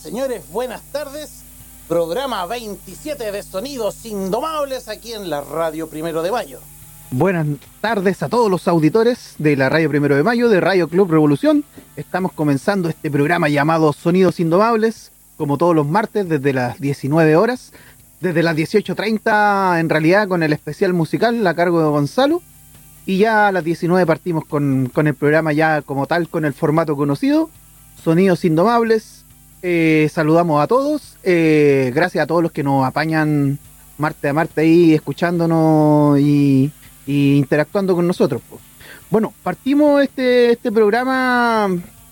señores, buenas tardes. Programa 27 de Sonidos Indomables aquí en la Radio Primero de Mayo. Buenas tardes a todos los auditores de la Radio Primero de Mayo, de Radio Club Revolución. Estamos comenzando este programa llamado Sonidos Indomables, como todos los martes, desde las 19 horas, desde las 18:30 en realidad, con el especial musical a cargo de Gonzalo. Y ya a las 19 partimos con el programa ya como tal, con el formato conocido, Sonidos Indomables. Saludamos a todos, gracias a todos los que nos apañan martes a martes ahí, escuchándonos y interactuando con nosotros. Bueno, partimos este programa,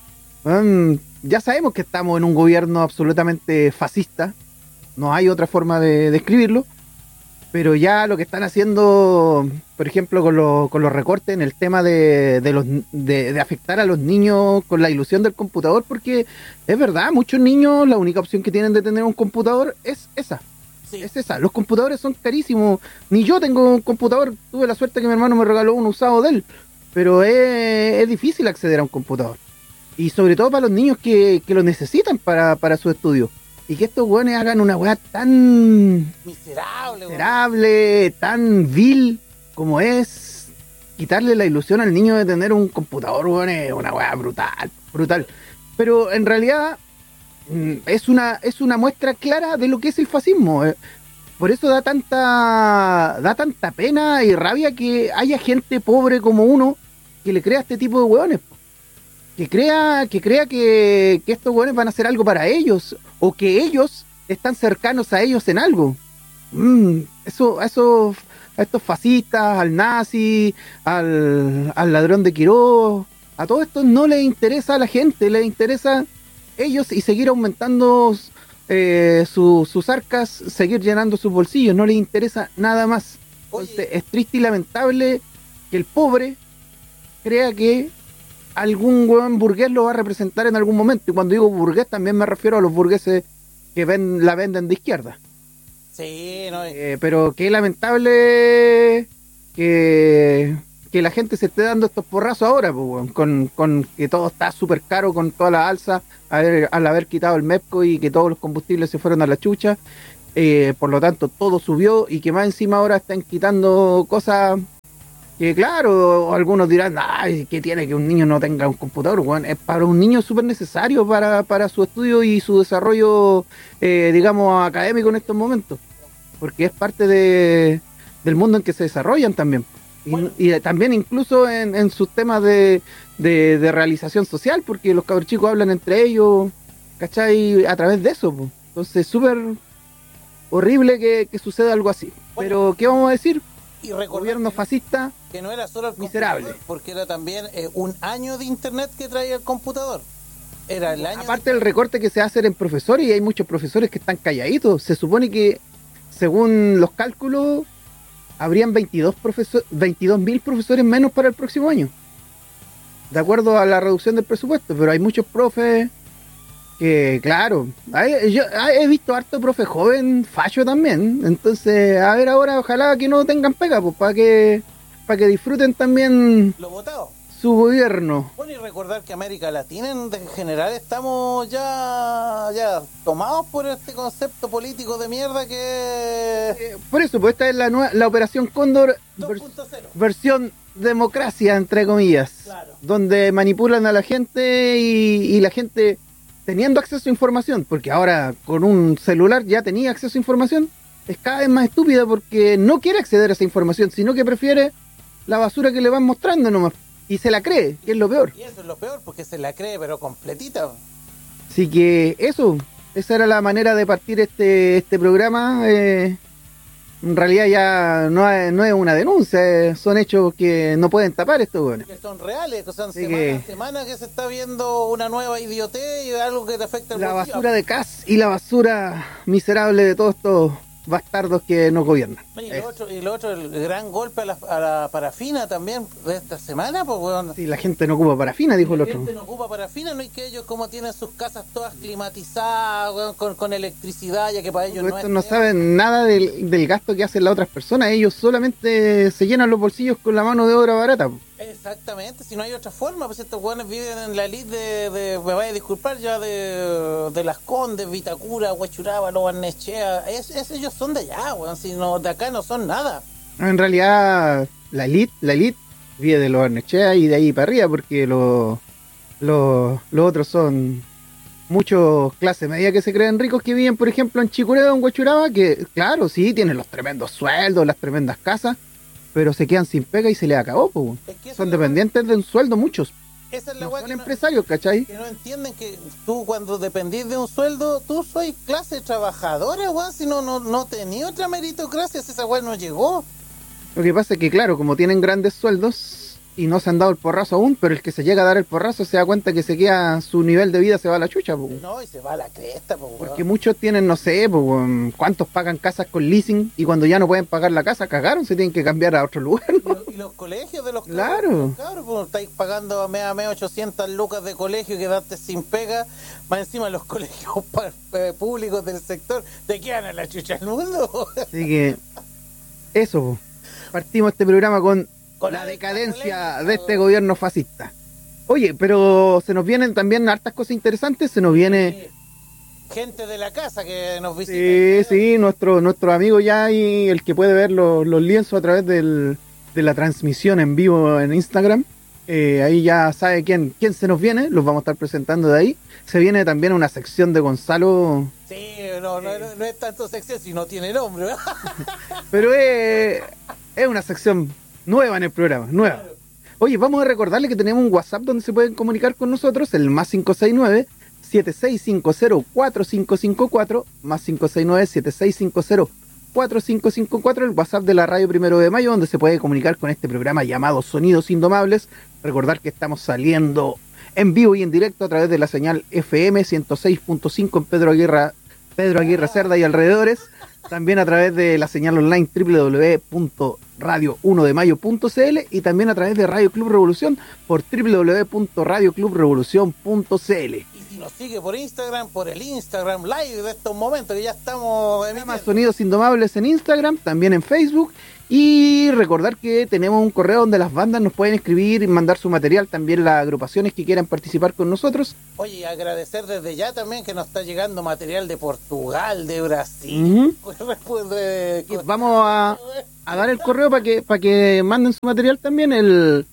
ya sabemos que estamos en un gobierno absolutamente fascista, no hay otra forma de describirlo, pero ya lo que están haciendo, por ejemplo, con los recortes en el tema de afectar a los niños con la ilusión del computador, porque es verdad, muchos niños la única opción que tienen de tener un computador es esa. Sí. Es esa. Los computadores son carísimos. Ni yo tengo un computador, tuve la suerte que mi hermano me regaló uno usado de él, pero es difícil acceder a un computador. Y sobre todo para los niños que lo necesitan para su estudio. Y que estos weones hagan una weá tan miserable, tan vil como es quitarle la ilusión al niño de tener un computador, weón, es una weá brutal. Pero en realidad es una muestra clara de lo que es el fascismo. Por eso da tanta pena y rabia que haya gente pobre como uno que le crea este tipo de weones. Que crea que estos weones van a hacer algo para ellos, o que ellos están cercanos a ellos en algo. A estos fascistas, al nazi, al ladrón de Quirós, a todo esto no les interesa a la gente, les interesa ellos y seguir aumentando sus arcas, seguir llenando sus bolsillos, no les interesa nada más. Entonces, es triste y lamentable que el pobre crea que algún huevón burgués lo va a representar en algún momento. Y cuando digo burgués también me refiero a los burgueses que la venden de izquierda. Sí, no. Pero qué lamentable que la gente se esté dando estos porrazos ahora, pues, con que todo está súper caro, con toda la alza, al haber quitado el MEPCO y que todos los combustibles se fueron a la chucha. Por lo tanto, todo subió y que más encima ahora están quitando cosas que, claro, algunos dirán, ay, ¿qué tiene que un niño no tenga un computador? Bueno, para un niño es súper necesario para su estudio y su desarrollo, digamos, académico en estos momentos, porque es parte del mundo en que se desarrollan también. Y también incluso en sus temas de realización social, porque los cabros chicos hablan entre ellos, ¿cachai? A través de eso, pues. Entonces, súper horrible que suceda algo así. Pero, ¿qué vamos a decir? Y gobierno fascista, que no era solo el miserable, porque era también un año de internet que traía el computador. Era el año. Aparte del recorte que se hace en profesores, y hay muchos profesores que están calladitos. Se supone que, según los cálculos, habrían 22.000 profesores menos para el próximo año, de acuerdo a la reducción del presupuesto. Pero hay muchos profes que, claro, yo he visto harto profe joven, facho también. Entonces, a ver ahora, ojalá que no tengan pega, pues, para que disfruten también lo votado, su gobierno. Bueno, y recordar que América Latina en general estamos ya tomados por este concepto político de mierda que... por eso, pues esta es la Operación Cóndor 2.0. Versión democracia, entre comillas, claro, donde manipulan a la gente y la gente teniendo acceso a información, porque ahora con un celular ya tenía acceso a información, es cada vez más estúpida porque no quiere acceder a esa información, sino que prefiere la basura que le van mostrando nomás, y se la cree, que es lo peor. Y eso es lo peor, porque se la cree, pero completita. Así que esa era la manera de partir este programa. En realidad ya no es una denuncia, son hechos que no pueden tapar esto, bueno. Que son reales, que son semana que se está viendo una nueva idiotez y algo que te afecta la basura de Kass y la basura miserable de todos estos bastardos que nos gobiernan. Y lo otro, el gran golpe a la parafina también de esta semana, pues, bueno. Sí, la gente no ocupa parafina, dijo el otro. La gente no ocupa parafina, no, y que ellos como tienen sus casas todas climatizadas, bueno, con electricidad, ya que para ellos estos no saben nada del gasto que hacen las otras personas, ellos solamente se llenan los bolsillos con la mano de obra barata. Exactamente, si no hay otra forma, pues estos hueones viven en la elite me vaya a disculpar ya, de Las Condes, Vitacura, Huachuraba, Lo Barnechea, ellos son de allá, weón, si no, de acá no son nada. En realidad, la elite vive de los Barnechea y de ahí para arriba, porque los otros son muchos clase media que se creen ricos que viven, por ejemplo, en Chicureo, en Huachuraba, que, claro, sí, tienen los tremendos sueldos, las tremendas casas, pero se quedan sin pega y se les acabó, pues. Es que Son dependientes de un sueldo muchos. Esa es la No weá son que empresarios, ¿cachai? que no entienden que tú cuando dependís de un sueldo, tú sois clase trabajadora, weón, si no tenía otra meritocracia, si esa weá no llegó. Lo que pasa es que, claro, como tienen grandes sueldos y no se han dado el porrazo aún, pero el que se llega a dar el porrazo se da cuenta que se queda, su nivel de vida se va a la chucha, pues. No, y se va a la cresta, pues, Porque muchos tienen, no sé, pues, cuántos pagan casas con leasing y cuando ya no pueden pagar la casa, cagaron, se tienen que cambiar a otro lugar, ¿no? Y los colegios de los Claro. cabros, pues, estáis pagando a mes 800 lucas de colegio y quedarte sin pega, más encima los colegios públicos del sector te quedan a la chucha del mundo. Así que, eso, pues. Partimos este programa con la esta decadencia polémica, de este gobierno fascista. Oye, pero se nos vienen también hartas cosas interesantes, se nos viene... gente de la casa que nos visita. Sí, nuestro amigo ya y el que puede ver los lienzos a través de la transmisión en vivo en Instagram, ahí ya sabe quién se nos viene, los vamos a estar presentando de ahí. Se viene también una sección de Gonzalo. Sí, no es tanto sección si no tiene nombre, ¿verdad? Pero es una sección nueva en el programa, nueva. Claro. Oye, vamos a recordarle que tenemos un WhatsApp donde se pueden comunicar con nosotros, el más 569-7650-4554, más 569-7650-4554, el WhatsApp de la Radio Primero de Mayo, donde se puede comunicar con este programa llamado Sonidos Indomables. Recordar que estamos saliendo en vivo y en directo a través de la señal FM 106.5 en Pedro Aguirre Cerda y alrededores. También a través de la señal online www.radio1demayo.cl y también a través de Radio Club Revolución por www.radioclubrevolucion.cl. Y si nos sigue por Instagram, por el Instagram Live de estos momentos que ya estamos emitiendo. Sonidos Indomables en Instagram, también en Facebook. Y recordar que tenemos un correo donde las bandas nos pueden escribir y mandar su material, también las agrupaciones que quieran participar con nosotros. Oye, agradecer desde ya también que nos está llegando material de Portugal, de Brasil. Vamos a dar el correo para que manden su material también, el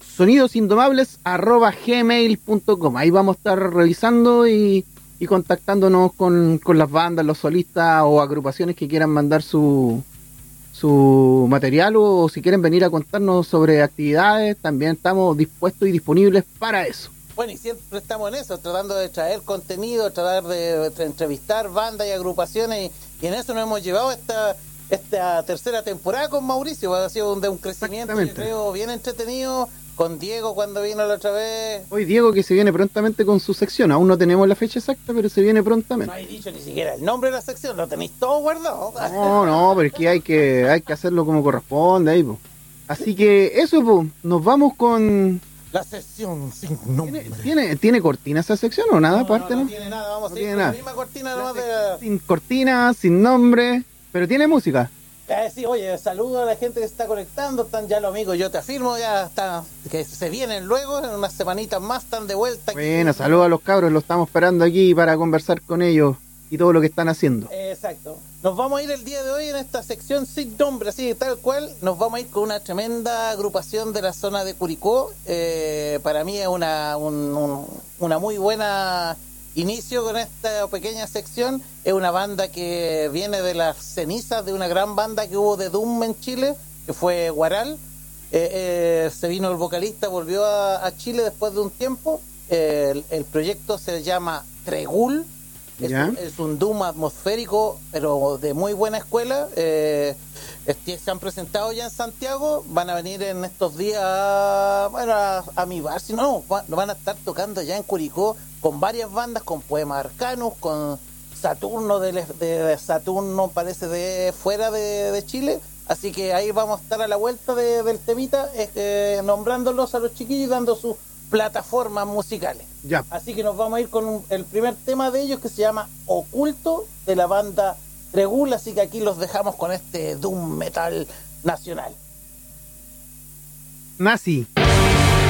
sonidosindomables@gmail.com. Ahí vamos a estar revisando y contactándonos con las bandas, los solistas o agrupaciones que quieran mandar su material, o si quieren venir a contarnos sobre actividades, también estamos dispuestos y disponibles para eso. Bueno, y siempre estamos en eso, tratando de traer contenido, tratar de entrevistar bandas y agrupaciones, y en eso nos hemos llevado esta tercera temporada con Mauricio. Ha sido un crecimiento, yo creo, bien entretenido, con Diego cuando vino la otra vez. Hoy Diego, que se viene prontamente con su sección, aún no tenemos la fecha exacta, pero se viene prontamente. No hay dicho ni siquiera el nombre de la sección, lo tenéis todo guardado. No, pero es que hay que hacerlo como corresponde ahí, po. Así que eso, po, nos vamos con... La sección sin nombre. ¿Tiene cortina esa sección o nada aparte, no? No tiene nada, vamos a seguir con la misma cortina nomás de... Sin cortina, sin nombre, pero tiene música. Sí, oye, saludo a la gente que se está conectando, están ya los amigos, yo te afirmo, ya está, que se vienen luego, en unas semanitas más, están de vuelta. Bueno, saludos a los cabros, los estamos esperando aquí para conversar con ellos y todo lo que están haciendo. Exacto. Nos vamos a ir el día de hoy en esta sección sin nombre, así tal cual, nos vamos a ir con una tremenda agrupación de la zona de Curicó. Para mí es una muy buena inicio con esta pequeña sección. Es una banda que viene de las cenizas de una gran banda que hubo de Doom en Chile, que fue Guaral. Se vino el vocalista, volvió a Chile después de un tiempo. El proyecto se llama Tregul. Es un Doom atmosférico, pero de muy buena escuela. Se han presentado ya en Santiago, van a venir en estos días a mi bar, si no, van a estar tocando ya en Curicó con varias bandas, con Poemas Arcanos, con Saturno de Saturno, parece de fuera de Chile. Así que ahí vamos a estar a la vuelta del temita, nombrándolos a los chiquillos y dando sus plataformas musicales. Ya. Así que nos vamos a ir con el primer tema de ellos, que se llama Oculto, de la banda Tregul. Así que aquí los dejamos con este doom metal nacional. Nazi.